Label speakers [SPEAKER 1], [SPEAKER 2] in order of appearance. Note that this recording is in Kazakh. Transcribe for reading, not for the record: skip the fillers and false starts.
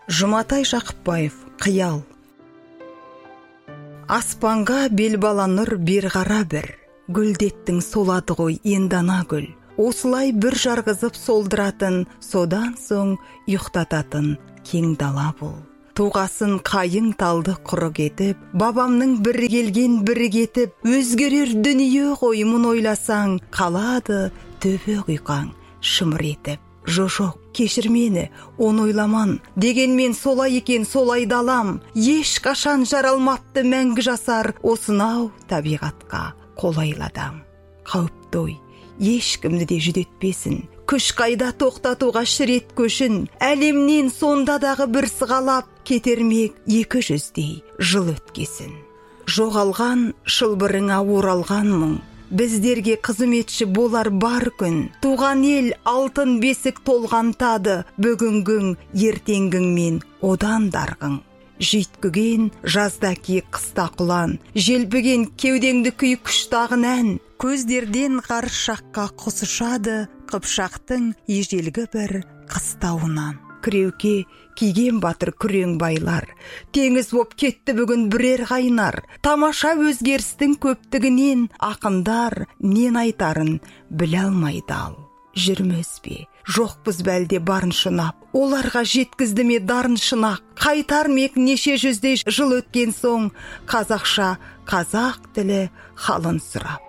[SPEAKER 1] Жұматай Жақыпбаев, қиял. Аспанға бел баланыр бер қара бір, гүлдеттің солады ғой ендана гүл. Осылай бір жарғызып солдыратын, содан соң ұйықтататын кең дала бұл. Туғасын қайың талды құрық етіп, бабамның бірі келген бірі кетіп, өзгерер дүние ғой мұн ойласаң, қалады төбе құйқаң шымыр етіп. Жоқ, кешір мені, оны ойламан, дегенмен солай екен солай далам, еш қашан жаралмапты мәңгі жасар, осынау табиғатқа қолайладам. Қауіпті ой, ешкімді де жүдетпесін, күш қайда тоқтатуға шірет көшін, әлемнен сондадағы бір сығалап, кетермек 200-дей жыл өткесін. Жоғалған шылбырыңа оралған мұң, біздерге қызметші болар бар күн, туған ел алтын бесік толғантады, бүгінгің ертеңгіңмен одан дарғың. Жүйткіген жазда ки қыста құлан, желпіген кеудеңді күй күштағын ән, көздерден ғарыш жаққа құс ұшады, қыпшақтың ежелгі бір қыстауынан. Кіреуке киген батыр күрең байлар, теңіз боп кетті бүгін бірер қайнар, тамаша өзгерістің көптігінен ақындар нен айтарын біле алмай дал. Жүрміз бе, жоқпыз бәлде барын шынап, оларға жеткізді ме дарын шынақ, қайтар мек неше жүздей жыл өткен соң, қазақша қазақ тілі халын сұрап.